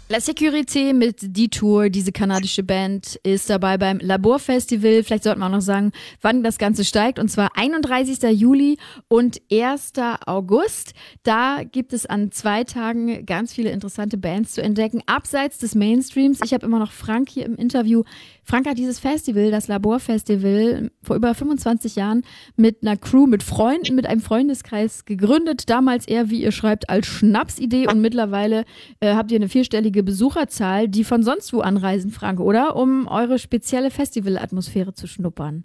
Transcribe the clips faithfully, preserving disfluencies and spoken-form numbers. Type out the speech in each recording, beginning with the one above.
La Sécurité mit Detour, diese kanadische Band, ist dabei beim Labor Festival. Vielleicht sollten wir auch noch sagen, wann das Ganze steigt. Und zwar einunddreißigster Juli und erster August. Da gibt es an zwei Tagen ganz viele interessante Bands zu entdecken, abseits des Mainstreams. Ich habe immer noch Frank hier im Interview. Frank hat dieses Festival, das Labor Festival, vor über fünfundzwanzig Jahren mit einer Crew, mit Freunden, mit einem Freundeskreis gegründet. Damals eher, wie ihr schreibt, als Schnapsidee. Und mittlerweile äh, habt ihr eine vierstellige Besucherzahl, die von sonst wo anreisen, Frank, oder? Um eure spezielle Festivalatmosphäre zu schnuppern.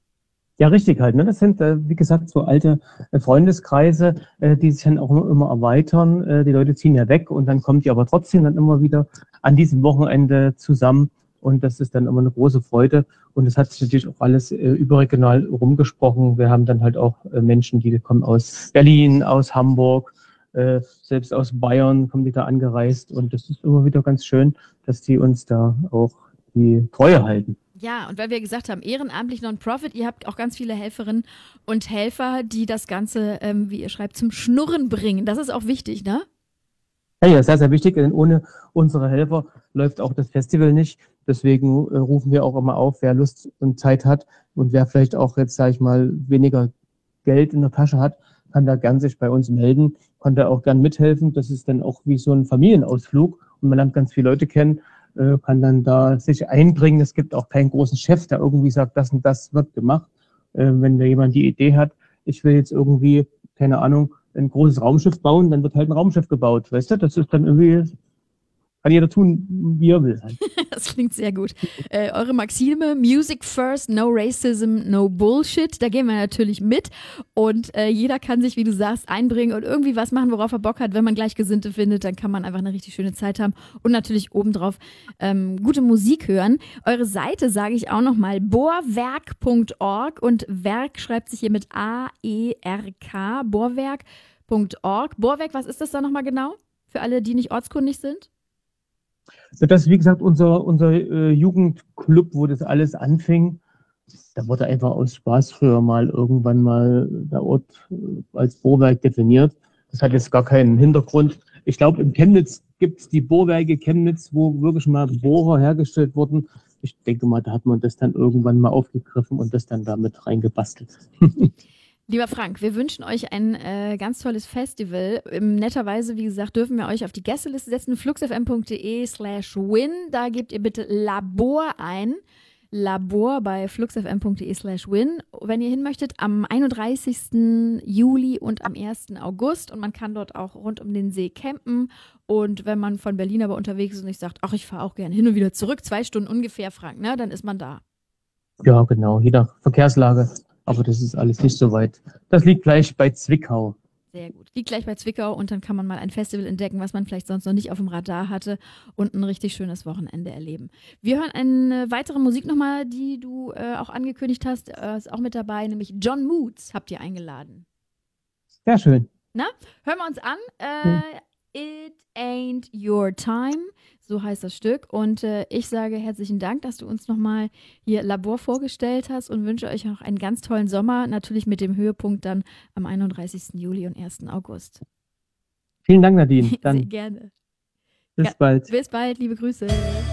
Ja, richtig halt. Ne? Das sind, äh, wie gesagt, so alte äh, Freundeskreise, äh, die sich dann auch immer, immer erweitern. Äh, die Leute ziehen ja weg und dann kommt die aber trotzdem dann immer wieder an diesem Wochenende zusammen. Und das ist dann immer eine große Freude. Und es hat sich natürlich auch alles äh, überregional rumgesprochen. Wir haben dann halt auch äh, Menschen, die kommen aus Berlin, aus Hamburg, äh, selbst aus Bayern kommen die da angereist. Und das ist immer wieder ganz schön, dass die uns da auch die Treue halten. Ja, und weil wir gesagt haben, ehrenamtlich Non-Profit, ihr habt auch ganz viele Helferinnen und Helfer, die das Ganze, ähm, wie ihr schreibt, zum Schnurren bringen. Das ist auch wichtig, ne? Ja, ja, sehr, sehr wichtig, denn ohne unsere Helfer läuft auch das Festival nicht. Deswegen äh, rufen wir auch immer auf, wer Lust und Zeit hat und wer vielleicht auch jetzt, sage ich mal, weniger Geld in der Tasche hat, kann da gern sich bei uns melden, kann da auch gern mithelfen. Das ist dann auch wie so ein Familienausflug und man lernt ganz viele Leute kennen, äh, kann dann da sich einbringen. Es gibt auch keinen großen Chef, der irgendwie sagt, das und das wird gemacht. Äh, wenn da jemand die Idee hat, ich will jetzt irgendwie, keine Ahnung, ein großes Raumschiff bauen, dann wird halt ein Raumschiff gebaut, weißt du? Das ist dann irgendwie, kann jeder tun, wie er will. Halt. Das klingt sehr gut. Äh, eure Maxime, Music first, no racism, no bullshit, da gehen wir natürlich mit und äh, jeder kann sich, wie du sagst, einbringen und irgendwie was machen, worauf er Bock hat. Wenn man Gleichgesinnte findet, dann kann man einfach eine richtig schöne Zeit haben und natürlich obendrauf ähm, gute Musik hören. Eure Seite sage ich auch nochmal, bohrwerk punkt org und Werk schreibt sich hier mit A E R K, bohrwerk punkt org. Bohrwerk, was ist das da nochmal genau? Für alle, die nicht ortskundig sind? Das ist, wie gesagt, unser, unser äh, Jugendclub, wo das alles anfing. Da wurde einfach aus Spaß früher mal irgendwann mal der Ort äh, als Bohrwerk definiert. Das hat jetzt gar keinen Hintergrund. Ich glaube, in Chemnitz gibt es die Bohrwerke Chemnitz, wo wirklich mal Bohrer hergestellt wurden. Ich denke mal, da hat man das dann irgendwann mal aufgegriffen und das dann damit reingebastelt. Lieber Frank, wir wünschen euch ein äh, ganz tolles Festival. Ähm, netterweise, wie gesagt, dürfen wir euch auf die Gästeliste setzen. fluxfm.de slash win. Da gebt ihr bitte Labor ein. Labor bei fluxfm.de slash win. Wenn ihr hin möchtet, am einunddreißigsten Juli und am ersten August. Und man kann dort auch rund um den See campen. Und wenn man von Berlin aber unterwegs ist und ich sagt, ach, ich fahre auch gerne hin und wieder zurück, zwei Stunden ungefähr, Frank, ne, dann ist man da. Ja, genau, je nach Verkehrslage. Aber das ist alles nicht so weit. Das liegt gleich bei Zwickau. Sehr gut. Liegt gleich bei Zwickau und dann kann man mal ein Festival entdecken, was man vielleicht sonst noch nicht auf dem Radar hatte und ein richtig schönes Wochenende erleben. Wir hören eine weitere Musik nochmal, die du äh, auch angekündigt hast, äh, ist auch mit dabei, nämlich John Moods habt ihr eingeladen. Sehr schön. Na, hören wir uns an. Äh, It Ain't Your Time, so heißt das Stück. Und äh, ich sage herzlichen Dank, dass du uns nochmal hier Labor vorgestellt hast und wünsche euch noch einen ganz tollen Sommer, natürlich mit dem Höhepunkt dann am einunddreißigsten Juli und ersten August. Vielen Dank, Nadine. Dann Sehr gerne. Bis ja, bald. Bis bald, liebe Grüße.